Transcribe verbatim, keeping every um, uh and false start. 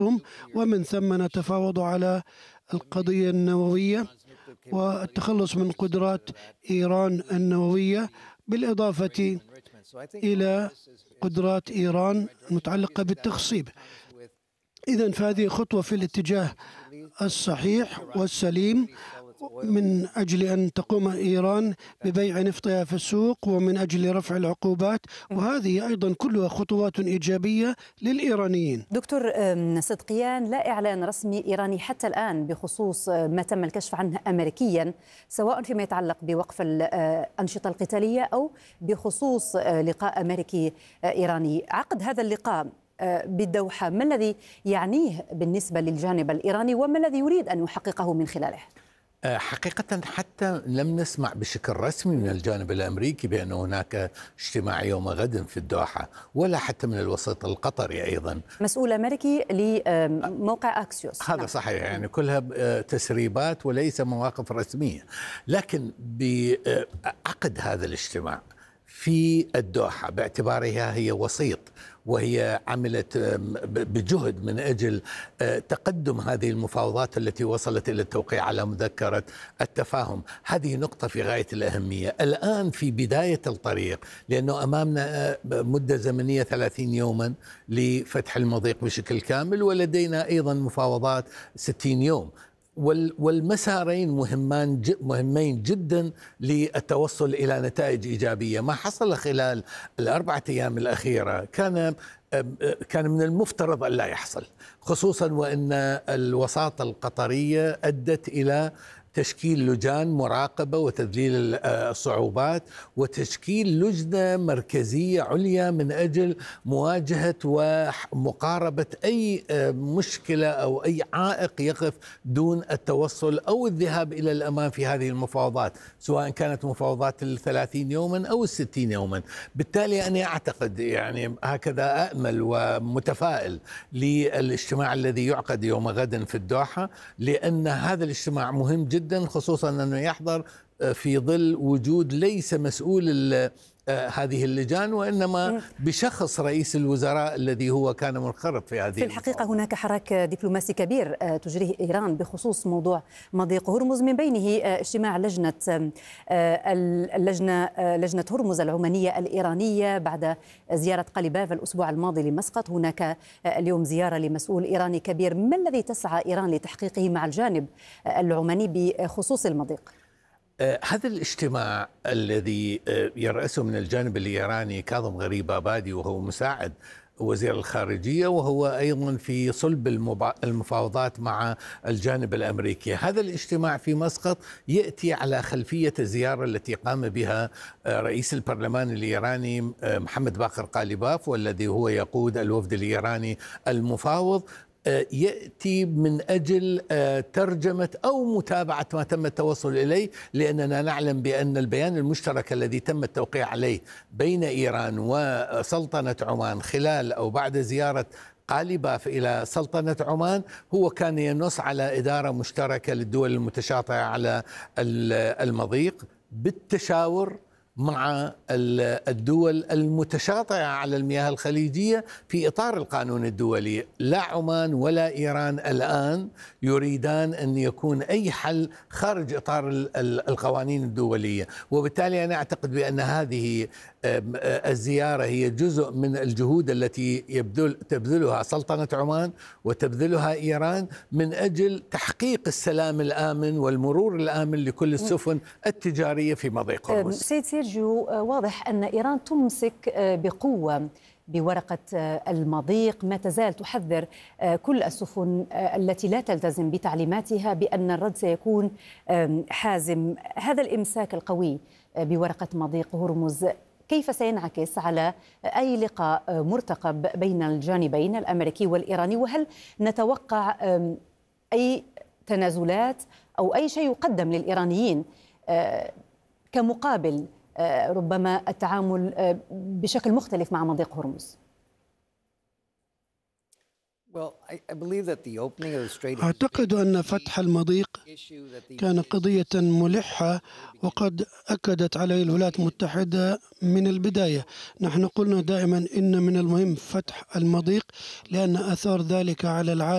ومن ثم نتفاوض على القضية النووية والتخلص من قدرات إيران النووية، بالإضافة إلى قدرات إيران المتعلقة بالتخصيب. إذن فهذه خطوة في الاتجاه الصحيح والسليم من أجل أن تقوم إيران ببيع نفطها في السوق ومن أجل رفع العقوبات، وهذه أيضا كلها خطوات إيجابية للإيرانيين. دكتور صدقيان، لا إعلان رسمي إيراني حتى الآن بخصوص ما تم الكشف عنه أمريكيا، سواء فيما يتعلق بوقف الأنشطة القتالية أو بخصوص لقاء أمريكي إيراني. عقد هذا اللقاء بالدوحة ما الذي يعنيه بالنسبة للجانب الإيراني وما الذي يريد أن يحققه من خلاله؟ حقيقة حتى لم نسمع بشكل رسمي من الجانب الأمريكي بأن هناك اجتماع يوم غد في الدوحة، ولا حتى من الوسط القطري أيضا. مسؤول أمريكي لموقع أكسيوس. هذا صحيح، يعني كلها تسريبات وليس مواقف رسمية. لكن بعقد هذا الاجتماع في الدوحة باعتبارها هي وسيط، وهي عملت بجهد من أجل تقدم هذه المفاوضات التي وصلت إلى التوقيع على مذكرة التفاهم. هذه نقطة في غاية الأهمية الآن في بداية الطريق، لأنه أمامنا مدة زمنية ثلاثين يوما لفتح المضيق بشكل كامل، ولدينا أيضا مفاوضات ستين يوم، والمسارين مهمان مهمين جدا للتوصل إلى نتائج إيجابية. ما حصل خلال الأربعة أيام الأخيرة كان كان من المفترض أن لا يحصل، خصوصا وأن الوساطة القطرية أدت إلى تشكيل لجان مراقبة وتذليل الصعوبات وتشكيل لجنة مركزية عليا من أجل مواجهة ومقاربة أي مشكلة أو أي عائق يقف دون التوصل أو الذهاب إلى الأمام في هذه المفاوضات، سواء كانت مفاوضات الثلاثين يوما أو الستين يوما. بالتالي أنا أعتقد، يعني هكذا أأمل ومتفائل للاجتماع الذي يعقد يوم غد في الدوحة، لأن هذا الاجتماع مهم جدا، خصوصا أنه يحضر في ظل وجود ليس مسؤول هذه اللجان وإنما بشخص رئيس الوزراء الذي هو كان منخرط في هذه. في الحقيقة هناك حراك دبلوماسي كبير تجريه إيران بخصوص موضوع مضيق هرمز، من بينه اجتماع لجنة اللجنة لجنة هرمز العمانية الإيرانية بعد زيارة قليباف الأسبوع الماضي لمسقط. هناك اليوم زيارة لمسؤول إيراني كبير. ما الذي تسعى إيران لتحقيقه مع الجانب العماني بخصوص المضيق؟ هذا الاجتماع الذي يرأسه من الجانب الإيراني كاظم غريب آبادي، وهو مساعد وزير الخارجية وهو أيضا في صلب المفاوضات مع الجانب الأمريكي. هذا الاجتماع في مسقط يأتي على خلفية الزيارة التي قام بها رئيس البرلمان الإيراني محمد باقر قاليباف، والذي هو يقود الوفد الإيراني المفاوض، يأتي من أجل ترجمة أو متابعة ما تم التوصل إليه، لأننا نعلم بأن البيان المشترك الذي تم التوقيع عليه بين إيران وسلطنة عمان خلال أو بعد زيارة قاليباف إلى سلطنة عمان هو كان ينص على إدارة مشتركة للدول المتشاطئة على المضيق بالتشاور مع الدول المتشاطئة على المياه الخليجية في إطار القانون الدولي. لا عمان ولا إيران الآن يريدان أن يكون أي حل خارج إطار القوانين الدولية، وبالتالي أنا أعتقد بأن هذه الزيارة هي جزء من الجهود التي يبذل تبذلها سلطنة عمان وتبذلها إيران من أجل تحقيق السلام الآمن والمرور الآمن لكل السفن التجارية في مضيق هرمز. سيد سيرجيو، واضح أن إيران تمسك بقوة بورقة المضيق، ما تزال تحذر كل السفن التي لا تلتزم بتعليماتها بأن الرد سيكون حازم. هذا الإمساك القوي بورقة مضيق هرمز كيف سينعكس على أي لقاء مرتقب بين الجانبين الأمريكي والإيراني؟ وهل نتوقع أي تنازلات أو أي شيء يقدم للإيرانيين كمقابل ربما التعامل بشكل مختلف مع مضيق هرمز؟ أعتقد أن فتح المضيق كان قضية ملحة، وقد أكدت عليه الولايات المتحدة من البداية. نحن قلنا دائما إن من المهم فتح المضيق لأن أثار ذلك على العالم